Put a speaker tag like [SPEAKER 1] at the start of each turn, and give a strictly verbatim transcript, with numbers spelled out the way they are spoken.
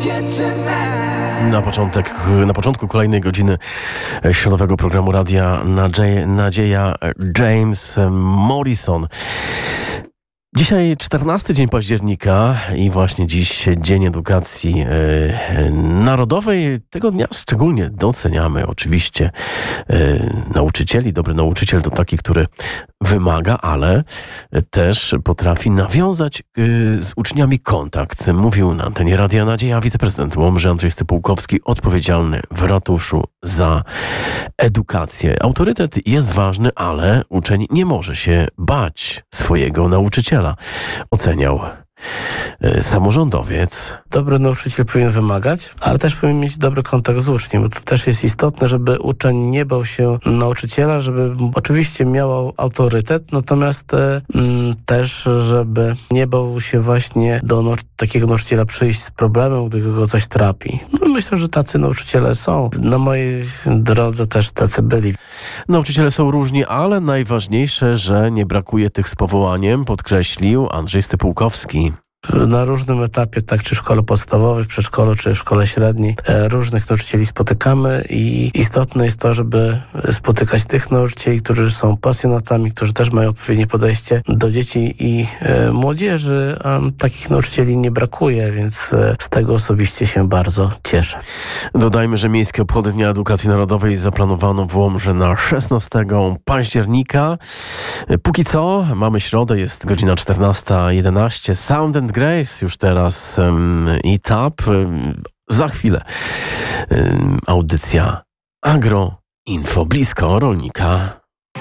[SPEAKER 1] Na początek, na początku kolejnej godziny środowego programu Radia Nadzieja, Nadzieja James Morrison. Dzisiaj czternasty dzień października i właśnie dziś Dzień Edukacji e, Narodowej. Tego dnia szczególnie doceniamy oczywiście e, nauczycieli. Dobry nauczyciel to taki, który wymaga, ale też potrafi nawiązać e, z uczniami kontakt. Mówił na antenie Radia Nadzieja wiceprezydent Łomży Andrzej Stypułkowski, odpowiedzialny w ratuszu za edukację. Autorytet jest ważny, ale uczeń nie może się bać swojego nauczyciela. Oceniał samorządowiec.
[SPEAKER 2] Dobry nauczyciel powinien wymagać, ale też powinien mieć dobry kontakt z uczniem, bo to też jest istotne, żeby uczeń nie bał się nauczyciela, żeby oczywiście miał autorytet, natomiast mm, też, żeby nie bał się właśnie do nau- takiego nauczyciela przyjść z problemem, gdy go coś trapi. No, myślę, że tacy nauczyciele są. Na mojej drodze też tacy byli.
[SPEAKER 1] Nauczyciele są różni, ale najważniejsze, że nie brakuje tych z powołaniem, podkreślił Andrzej Stypułkowski.
[SPEAKER 2] Na różnym etapie, tak czy w szkole podstawowej, w przedszkolu, czy w szkole średniej, różnych nauczycieli spotykamy i istotne jest to, żeby spotykać tych nauczycieli, którzy są pasjonatami, którzy też mają odpowiednie podejście do dzieci i e, młodzieży. A takich nauczycieli nie brakuje, więc e, z tego osobiście się bardzo cieszę.
[SPEAKER 1] Dodajmy, że Miejskie Obchody Dnia Edukacji Narodowej zaplanowano w Łomży na szesnastego października. Póki co mamy środę, jest godzina czternasta jedenaście. Sound and Grace już teraz um, i tap. Um, za chwilę um, audycja Agro Info blisko rolnika.